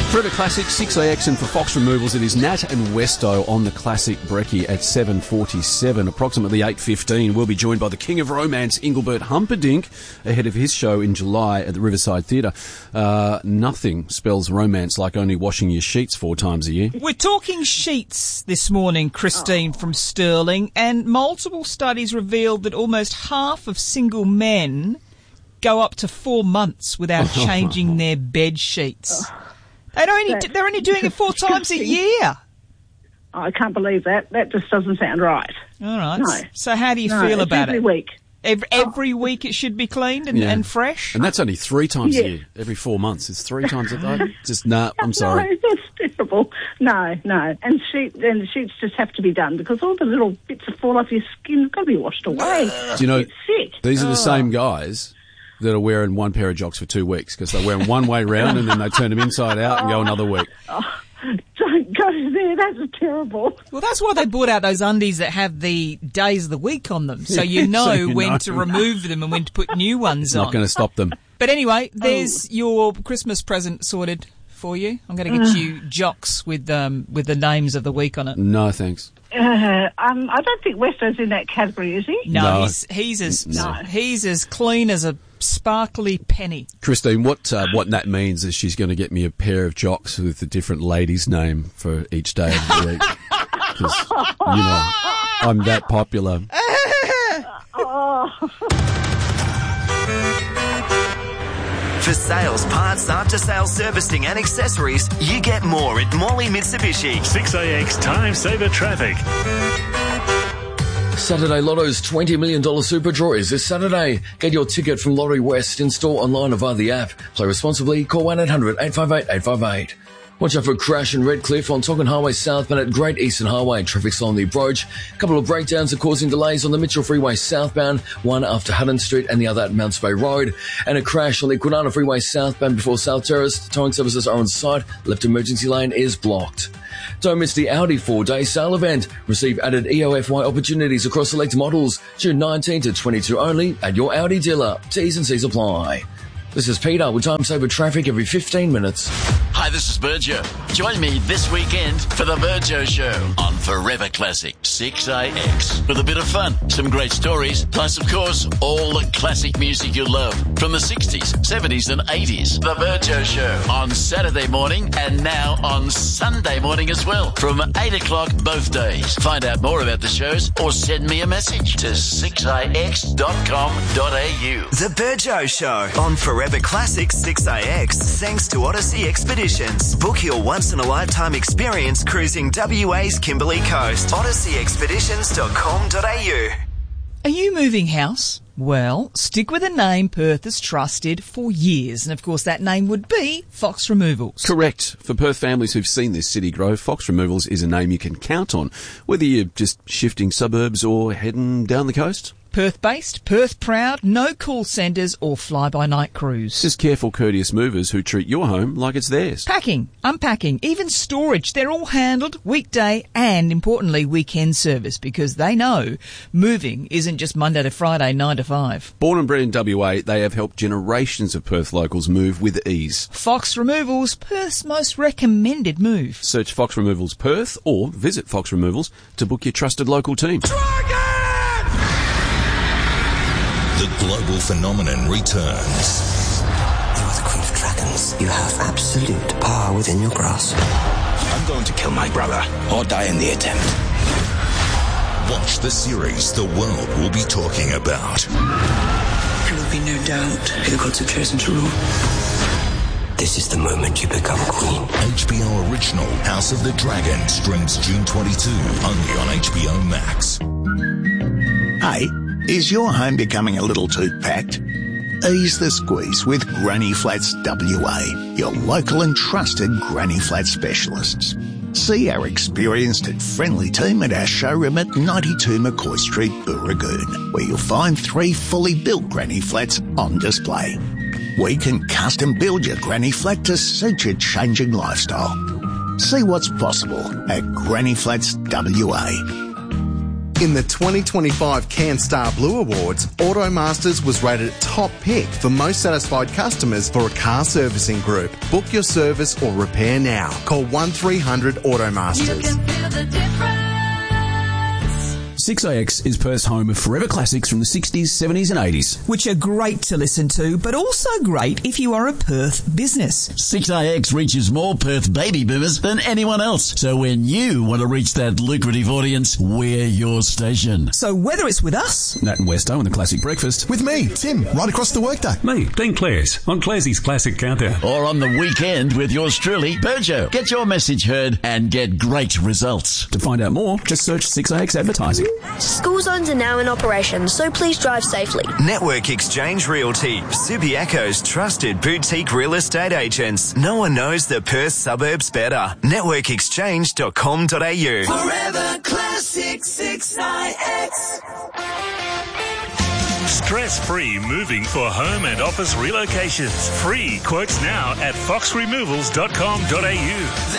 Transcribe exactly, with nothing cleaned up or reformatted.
Forever Classic, six A X, and for Fox Removals, it is Nat and Westo on the Classic Brekkie at seven forty-seven. Approximately eight fifteen, we'll be joined by the King of Romance, Engelbert Humperdinck, ahead of his show in July at the Riverside Theatre. Uh, nothing spells romance like only washing your sheets four times a year. We're talking sheets this morning, Christine oh. from Stirling, and multiple studies revealed that almost half of single men go up to four months without changing their bed sheets. Oh. They're only, that, they're only doing it four times a year. I can't believe that. That just doesn't sound right. All right. No. So how do you no, feel about every it? Every week. Every, every oh. week it should be cleaned and, yeah. and fresh? And that's only three times yeah. a year. Every four months. It's three times a day. Just, nah, I'm sorry. No, that's terrible. No, no. And, sheet, and the sheets just have to be done because all the little bits that fall off your skin have got to be washed away. Do you know, it's sick. These are the oh. same guys that are wearing one pair of jocks for two weeks because they wear them one way round and then they turn them inside out and go another week. Oh, don't go there. That's terrible. Well, that's why they brought out those undies that have the days of the week on them, so you know so you when know. to remove them and when to put new ones on. Not going to stop them. But anyway, there's oh. your Christmas present sorted for you. I'm going to get uh. you jocks with um with the names of the week on it. No, thanks. Uh, um, I don't think Westo's in that category, is he? No, no. he's he's as no. he's as clean as a sparkly penny. Christine, what uh, what that means is she's going to get me a pair of jocks with a different lady's name for each day of the week. Because, you know, I'm that popular. Oh. For sales, parts, after-sales servicing and accessories, you get more at Morley Mitsubishi. six A X Time Saver Traffic. Saturday Lotto's twenty million dollars Super Draw is this Saturday. Get your ticket from Lottery West in store, online, or via the app. Play responsibly. Call one eight hundred eight five eight eight five eight. Watch out for a crash in Redcliffe on Tonkin Highway southbound at Great Eastern Highway. Traffic slow on the approach. A couple of breakdowns are causing delays on the Mitchell Freeway southbound, one after Hutton Street and the other at Mounts Bay Road. And a crash on the Kwinana Freeway southbound before South Terrace. Towing services are on site. Left emergency lane is blocked. Don't miss the Audi four-day sale event. Receive added E O F Y opportunities across select models. June nineteenth to twenty-two only at your Audi dealer. T's and C's apply. This is Peter with Time Saver Traffic every fifteen minutes. Hi, this is Virgio. Join me this weekend for the Virgio Show on Forever Classic six A X. With a bit of fun, some great stories, plus, of course, all the classic music you love from the sixties, seventies and eighties. The Virgio Show on Saturday morning and now on Sunday morning as well from eight o'clock both days. Find out more about the shows or send me a message to six A X dot com dot A U. The Virgio Show on Forever Classic six A X, thanks to Odyssey Expeditions. Book your once-in-a-lifetime experience cruising W A's Kimberley Coast. odyssey expeditions dot com dot A U. Are you moving house? Well, stick with a name Perth has trusted for years. And, of course, that name would be Fox Removals. Correct. For Perth families who've seen this city grow, Fox Removals is a name you can count on, whether you're just shifting suburbs or heading down the coast. Perth-based, Perth-proud, no call centres or fly-by-night crews. Just careful, courteous movers who treat your home like it's theirs. Packing, unpacking, even storage, they're all handled weekday and, importantly, weekend service because they know moving isn't just Monday to Friday, nine to five. Born and bred in W A, they have helped generations of Perth locals move with ease. Fox Removals, Perth's most recommended move. Search Fox Removals Perth or visit Fox Removals to book your trusted local team. The global phenomenon returns. You are the Queen of Dragons. You have absolute power within your grasp. I'm going to kill my brother or die in the attempt. Watch the series the world will be talking about. There will be no doubt who the gods have chosen to rule. This is the moment you become queen. H B O original House of the Dragon streams June twenty-second only on H B O Max. Hey, is your home becoming a little too packed? Ease the squeeze with Granny Flats W A, your local and trusted Granny Flat specialists. See our experienced and friendly team at our showroom at ninety-two McCoy Street, Booragoon, where you'll find three fully built Granny Flats on display. We can custom build your Granny Flat to suit your changing lifestyle. See what's possible at Granny Flats W A. In the twenty twenty-five CanStar Blue Awards, Automasters was rated top pick for most satisfied customers for a car servicing group. Book your service or repair now. Call one three hundred Automasters. You can feel the difference. six A X is Perth's home of forever classics from the sixties, seventies and eighties. Which are great to listen to, but also great if you are a Perth business. six A X reaches more Perth baby boomers than anyone else. So when you want to reach that lucrative audience, we're your station. So whether it's with us, Nat and Westo and the Classic Breakfast. With me, Tim, right across the workday. Me, Dean Clares, on Classie's Classic Countdown. Or on the weekend with yours truly, Burjo. Get your message heard and get great results. To find out more, just search six A X Advertising. School zones are now in operation, so please drive safely. Network Exchange Realty, Subiaco's trusted boutique real estate agents. No one knows the Perth suburbs better. network exchange dot com dot a u. Forever Classic six I X. Stress-free moving for home and office relocations. Free quotes now at fox removals dot com dot a u.